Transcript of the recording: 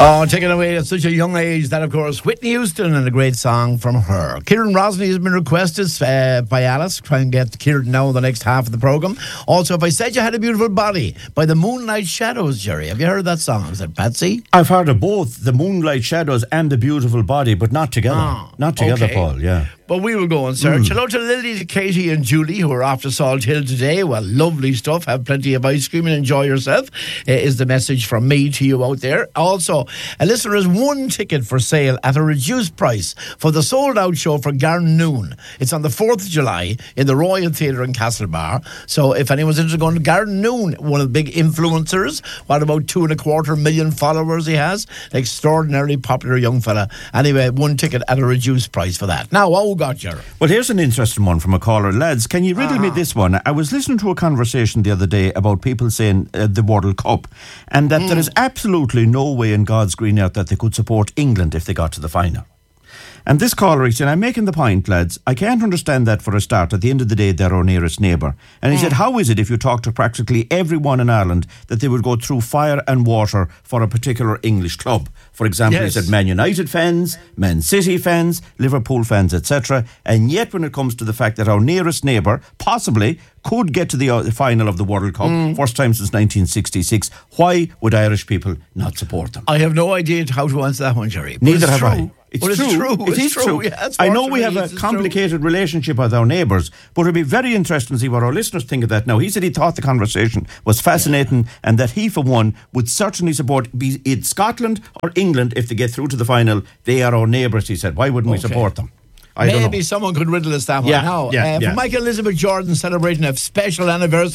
Oh, taken away at such a young age. That, of course, Whitney Houston, and a great song from her. Kieran Rosny has been requested by Alice. Try and get Kieran now in the next half of the programme. Also, If I Said You Had a Beautiful Body by the Moonlight Shadows, Jerry. Have you heard that song? Is that Patsy? I've heard of both the Moonlight Shadows and the Beautiful Body, but not together. Not together, okay. Paul, yeah. But we will go on, sir. Hello to Lily, to Katie and Julie, who are off to Salt Hill today. Well, lovely stuff. Have plenty of ice cream and enjoy yourself, is the message from me to you out there. Also, a listener has one ticket for sale at a reduced price for the sold-out show for Garnoon. It's on the 4th of July in the Royal Theatre in Castlebar. So if anyone's interested in going to Garnoon, one of the big influencers, what about 2.25 million followers he has? Extraordinarily popular young fella. Anyway, one ticket at a reduced price for that. Now, what we got, Jerry? Well, here's an interesting one from a caller. Lads, can you riddle me this one? I was listening to a conversation the other day about people saying the World Cup, and that there is absolutely no way in God's green earth that they could support England if they got to the final. And this caller, he said, I'm making the point, lads, I can't understand that for a start. At the end of the day, they're our nearest neighbour. And he said, how is it if you talk to practically everyone in Ireland that they would go through fire and water for a particular English club? For example, he said Man United fans, Man City fans, Liverpool fans, etc. And yet when it comes to the fact that our nearest neighbour possibly could get to the final of the World Cup, first time since 1966, why would Irish people not support them? I have no idea how to answer that one, Jerry. Neither have I. It's true. It is true. Yeah, I know we have a complicated relationship with our neighbours, but it'd be very interesting to see what our listeners think of that now. He said he thought the conversation was fascinating and that he, for one, would certainly support, be it Scotland or England, if they get through to the final. They are our neighbours, he said. Why wouldn't we support them? Maybe someone could riddle us that one. Now, for Michael Elizabeth Jordan celebrating a special anniversary